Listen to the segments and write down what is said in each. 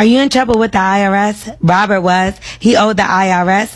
Are you in trouble with the IRS? Robert was. He owed the IRS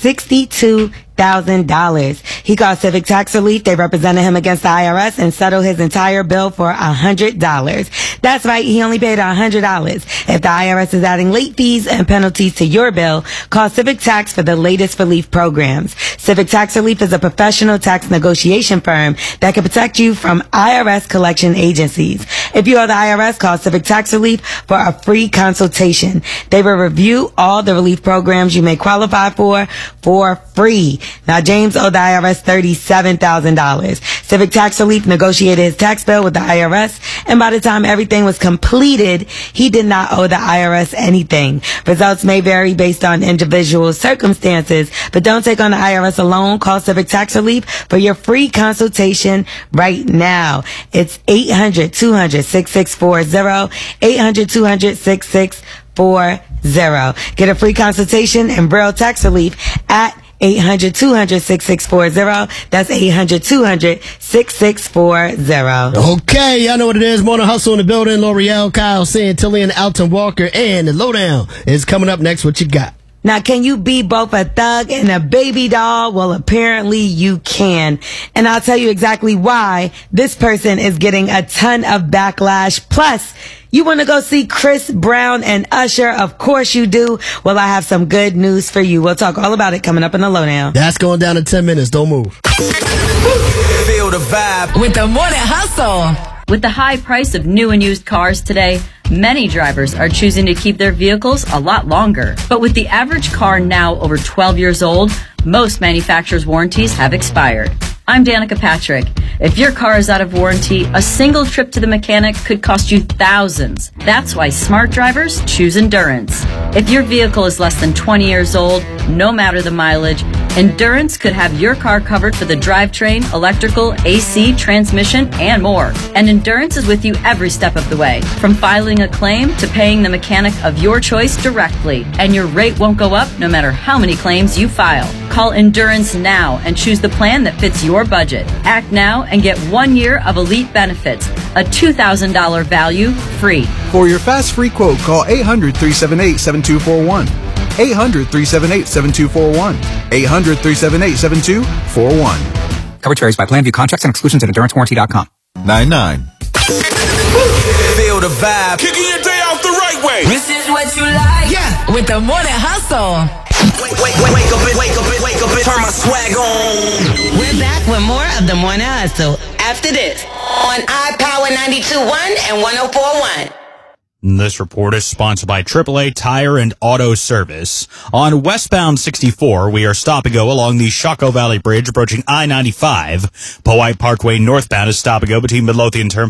$62,000. He called Civic Tax Relief. They represented him against the IRS and settled his entire bill for $100. That's right. He only paid $100. If the IRS is adding late fees and penalties to your bill, call Civic Tax for the latest relief programs. Civic Tax Relief is a professional tax negotiation firm that can protect you from IRS collection agencies. If you owe the IRS, call Civic Tax Relief for a free consultation. They will review all the relief programs you may qualify for free. Now, James owed the IRS $37,000. Civic Tax Relief negotiated his tax bill with the IRS, and by the time everything was completed, he did not owe the IRS anything. Results may vary based on individual circumstances, but don't take on the IRS alone. Call Civic Tax Relief for your free consultation right now. It's 800-200-6640, 800-200-6640. Get a free consultation and real tax relief at 800-200-6640. That's 800-200-6640. Okay, y'all know what it is. Morning Hustle in the building. L'Oreal, Kyle, Santillian, Alton Walker, and the Lowdown is coming up next. What you got? Now, can you be both a thug and a baby doll? Well, apparently you can. And I'll tell you exactly why this person is getting a ton of backlash. Plus, you want to go see Chris Brown and Usher? Of course you do. Well, I have some good news for you. We'll talk all about it coming up in the Lowdown. That's going down in 10 minutes. Don't move. Feel the vibe with the Morning Hustle. With the high price of new and used cars today, many drivers are choosing to keep their vehicles a lot longer. But with the average car now over 12 years old, most manufacturers' warranties have expired. I'm Danica Patrick. If your car is out of warranty, a single trip to the mechanic could cost you thousands. That's why smart drivers choose Endurance. If your vehicle is less than 20 years old, no matter the mileage, Endurance could have your car covered for the drivetrain, electrical, AC, transmission, and more. And Endurance is with you every step of the way, from filing a claim to paying the mechanic of your choice directly. And your rate won't go up no matter how many claims you file. Call Endurance now and choose the plan that fits your budget. Act now and get 1 year of elite benefits, a $2,000 value free. For your fast free quote, call 800-378-7241. 800-378-7241. 800-378-7241. Coverage varies by plan. View contracts and exclusions at EnduranceWarranty.com. 99. Feel the vibe. Kicking your day off the right way. This is what you like. Yeah. With the Morning Hustle. Wake up, turn my swag on. We're back with more of the Morning Hustle after this on iPower 92.1 and 104.1. This report is sponsored by AAA Tire and Auto Service. On westbound 64, we are stop and go along the Shockoe Valley Bridge approaching I-95. Powhite Parkway northbound is stop and go between Midlothian Turnpike